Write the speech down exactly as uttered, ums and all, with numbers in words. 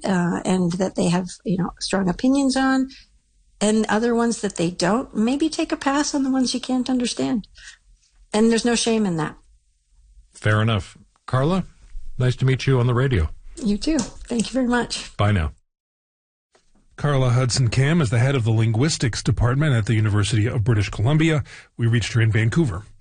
uh, and that they have, you know, strong opinions on, and other ones that they don't. Maybe take a pass on the ones you can't understand. And there's no shame in that. Fair enough. Carla, nice to meet you on the radio. You too. Thank you very much. Bye now. Carla Hudson-Kam is the head of the linguistics department at the University of British Columbia. We reached her in Vancouver.